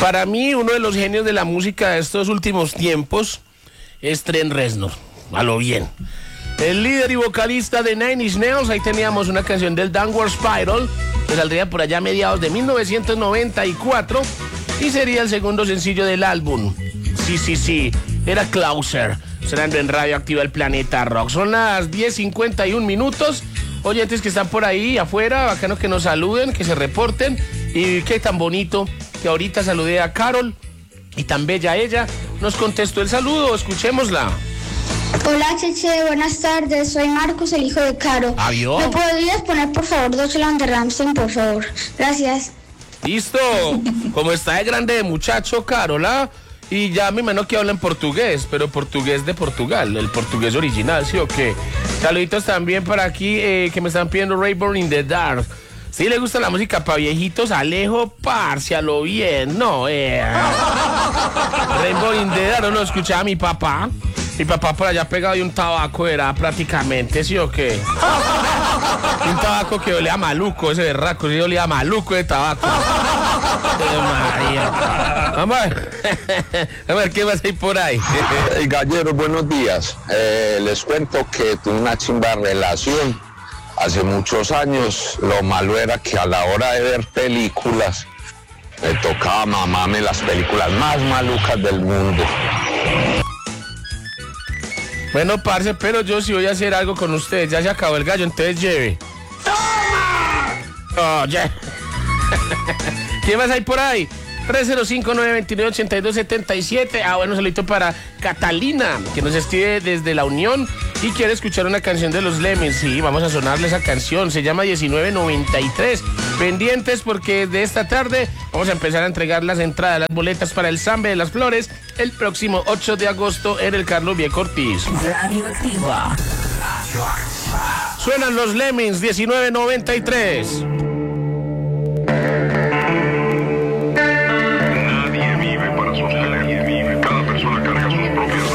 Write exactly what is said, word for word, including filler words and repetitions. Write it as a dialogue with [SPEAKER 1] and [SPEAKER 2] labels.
[SPEAKER 1] Para mí, uno de los genios de la música de estos últimos tiempos es Trent Reznor, a lo bien. El líder y vocalista de Nine Inch Nails, ahí teníamos una canción del Downward Spiral, que saldría por allá a mediados de mil novecientos noventa y cuatro, y sería el segundo sencillo del álbum. Sí, sí, sí, era Closer, sonando en Radio Activa el Planeta Rock. Son las diez cincuenta y un minutos, oyentes que están por ahí afuera, bacano que nos saluden, que se reporten, y qué tan bonito que ahorita saludé a Carol, y tan bella ella, nos contestó el saludo, escuchémosla.
[SPEAKER 2] Hola, Cheche, buenas tardes, soy Marcos, el hijo de Caro.
[SPEAKER 1] Adiós.
[SPEAKER 2] ¿Me podrías poner, por favor, dos Land de Rammstein, por favor? Gracias.
[SPEAKER 1] Listo, como está de grande de muchacho, Carola, y ya me imagino que habla en portugués, pero portugués de Portugal, el portugués original, ¿sí o qué? Saluditos también para aquí, eh, que me están pidiendo Rainbow in the Dark. Si le gusta la música para viejitos, Alejo, parce, a lo bien, no, eh. Rainbow in the Dark, no lo escuchaba mi papá. Mi papá por allá pegado de un tabaco era prácticamente, ¿sí o qué? Un tabaco que olía maluco, ese berraco, sí olía maluco de tabaco. María. Vamos a ver, a ver, ¿qué más hay por ahí?
[SPEAKER 3] Hey, galleros, buenos días. Eh, les cuento que tuve una chimba relación hace muchos años. Lo malo era que a la hora de ver películas me tocaba mamarme las películas más malucas del mundo.
[SPEAKER 1] Bueno, parce, pero yo sí voy a hacer algo con ustedes. Ya se acabó el gallo, entonces lleve. ¡Toma! Oh, ya. ¿Qué más hay por ahí? tres cero cinco, nueve dos nueve, ocho dos siete siete. Ah, bueno, saludito para Catalina, que nos escribe desde La Unión y quiere escuchar una canción de los Lemons. Sí, vamos a sonarle esa canción. Se llama diecinueve noventa y tres. Pendientes porque de esta tarde vamos a empezar a entregar las entradas, las boletas para el Sambe de las Flores el próximo ocho de agosto en el Carlos Viejo Ortiz.
[SPEAKER 4] Radio Activa. Radio Activa.
[SPEAKER 1] Suenan los Lemons, diecinueve noventa y tres.